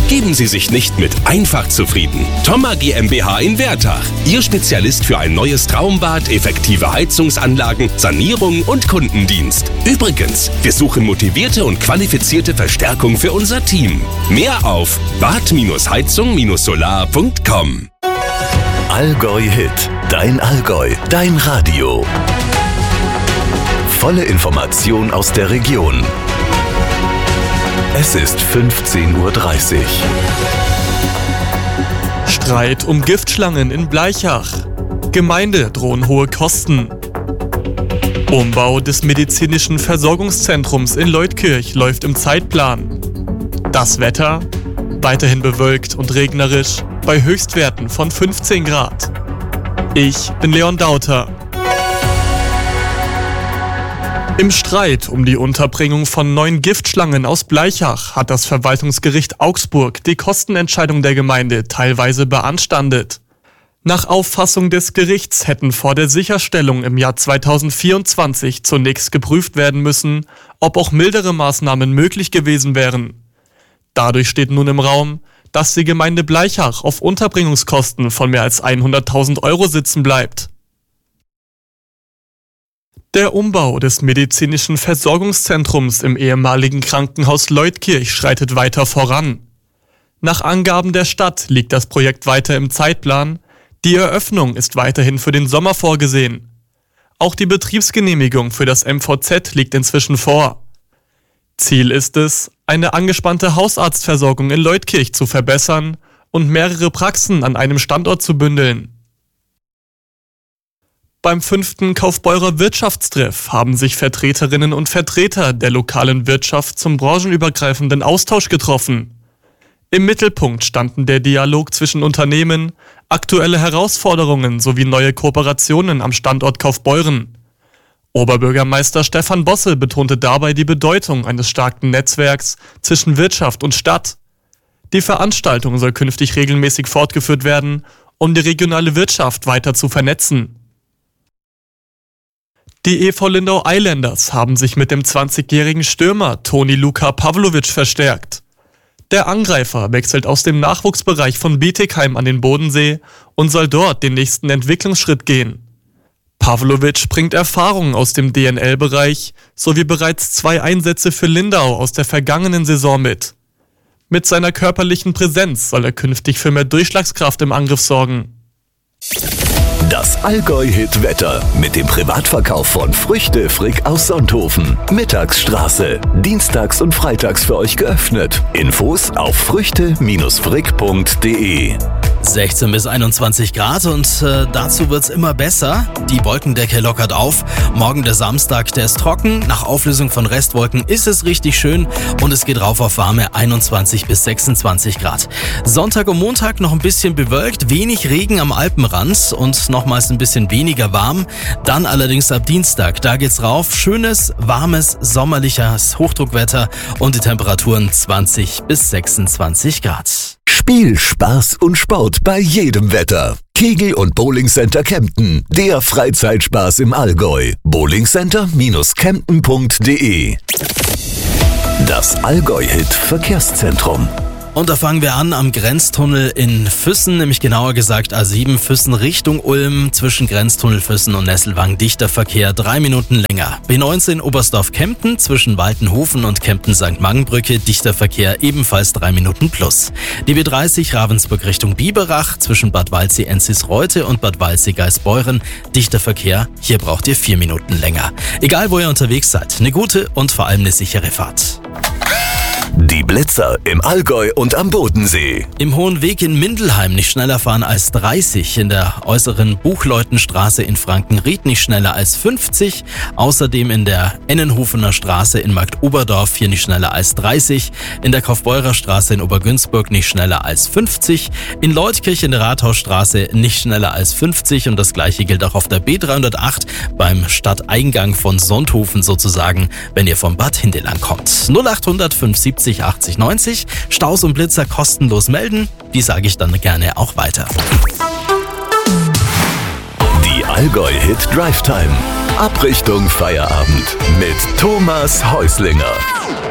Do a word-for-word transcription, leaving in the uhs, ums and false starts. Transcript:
Geben Sie sich nicht mit einfach zufrieden. Thoma GmbH in Wertach. Ihr Spezialist für ein neues Traumbad, effektive Heizungsanlagen, Sanierung und Kundendienst. Übrigens, wir suchen motivierte und qualifizierte Verstärkung für unser Team. Mehr auf bad heizung solar punkt com. Allgäu Hit. Dein Allgäu. Dein Radio. Volle Information aus der Region. Es ist fünfzehn Uhr dreißig. Streit um Giftschlangen in Blaichach. Gemeinde drohen hohe Kosten. Umbau des medizinischen Versorgungszentrums in Leutkirch läuft im Zeitplan. Das Wetter? Weiterhin bewölkt und regnerisch bei Höchstwerten von fünfzehn Grad. Ich bin Leon Dauter. Im Streit um die Unterbringung von neun Giftschlangen aus Blaichach hat das Verwaltungsgericht Augsburg die Kostenentscheidung der Gemeinde teilweise beanstandet. Nach Auffassung des Gerichts hätten vor der Sicherstellung im Jahr zweitausendvierundzwanzig zunächst geprüft werden müssen, ob auch mildere Maßnahmen möglich gewesen wären. Dadurch steht nun im Raum, dass die Gemeinde Blaichach auf Unterbringungskosten von mehr als hunderttausend Euro sitzen bleibt. Der Umbau des medizinischen Versorgungszentrums im ehemaligen Krankenhaus Leutkirch schreitet weiter voran. Nach Angaben der Stadt liegt das Projekt weiter im Zeitplan. Die Eröffnung ist weiterhin für den Sommer vorgesehen. Auch die Betriebsgenehmigung für das M V Z liegt inzwischen vor. Ziel ist es, eine angespannte Hausarztversorgung in Leutkirch zu verbessern und mehrere Praxen an einem Standort zu bündeln. Beim fünften Kaufbeurer Wirtschaftstreff haben sich Vertreterinnen und Vertreter der lokalen Wirtschaft zum branchenübergreifenden Austausch getroffen. Im Mittelpunkt standen der Dialog zwischen Unternehmen, aktuelle Herausforderungen sowie neue Kooperationen am Standort Kaufbeuren. Oberbürgermeister Stefan Bosse betonte dabei die Bedeutung eines starken Netzwerks zwischen Wirtschaft und Stadt. Die Veranstaltung soll künftig regelmäßig fortgeführt werden, um die regionale Wirtschaft weiter zu vernetzen. Die E V Lindau Islanders haben sich mit dem zwanzigjährigen Stürmer Toni Luka Pavlovic verstärkt. Der Angreifer wechselt aus dem Nachwuchsbereich von Bietigheim an den Bodensee und soll dort den nächsten Entwicklungsschritt gehen. Pavlovic bringt Erfahrungen aus dem D N L-Bereich sowie bereits zwei Einsätze für Lindau aus der vergangenen Saison mit. Mit seiner körperlichen Präsenz soll er künftig für mehr Durchschlagskraft im Angriff sorgen. Das Allgäu-Hit-Wetter mit dem Privatverkauf von Früchte Frick aus Sonthofen. Mittagsstraße. Dienstags und freitags für euch geöffnet. Infos auf früchte frick punkt de. sechzehn bis einundzwanzig Grad und äh, dazu wird's immer besser. Die Wolkendecke lockert auf. Morgen der Samstag, der ist trocken. Nach Auflösung von Restwolken ist es richtig schön und es geht rauf auf warme einundzwanzig bis sechsundzwanzig Grad. Sonntag und Montag noch ein bisschen bewölkt, wenig Regen am Alpenrand und nochmals ein bisschen weniger warm. Dann allerdings ab Dienstag, da geht's rauf. Schönes, warmes, sommerliches Hochdruckwetter und die Temperaturen zwanzig bis sechsundzwanzig Grad. Spiel, Spaß und Sport bei jedem Wetter. Kegel- und Bowlingcenter Kempten, der Freizeitspaß im Allgäu. bowlingcenter Kempten punkt de. Das Allgäu-Hit Verkehrszentrum. Und da fangen wir an am Grenztunnel in Füssen, nämlich genauer gesagt A sieben Füssen Richtung Ulm, zwischen Grenztunnel Füssen und Nesselwang dichter Verkehr, drei Minuten länger. B neunzehn Oberstdorf-Kempten, zwischen Waltenhofen und Kempten-Sankt Mangenbrücke, dichter Verkehr, ebenfalls drei Minuten plus. Die B dreißig Ravensburg Richtung Biberach, zwischen Bad Waldsee-Enziesreute und Bad Waldsee-Geisbeuren, dichter Verkehr, hier braucht ihr vier Minuten länger. Egal wo ihr unterwegs seid, eine gute und vor allem eine sichere Fahrt. Die Blitzer im Allgäu und am Bodensee. Im Hohen Weg in Mindelheim nicht schneller fahren als dreißig. In der äußeren Buchleutenstraße in Frankenried nicht schneller als fünfzig. Außerdem in der Ennenhofener Straße in Marktoberdorf hier nicht schneller als dreißig. In der Kaufbeurer Straße in Obergünzburg nicht schneller als fünfzig. In Leutkirch in der Rathausstraße nicht schneller als fünfzig. Und das gleiche gilt auch auf der B dreihundertacht beim Stadteingang von Sonthofen sozusagen, wenn ihr vom Bad Hindelang kommt. null achthundert fünfundsiebzig achtzig neunzig. Staus und Blitzer kostenlos melden. Die sage ich dann gerne auch weiter. Die Allgäu-Hit Drive Time. Abrichtung Feierabend mit Thomas Häuslinger.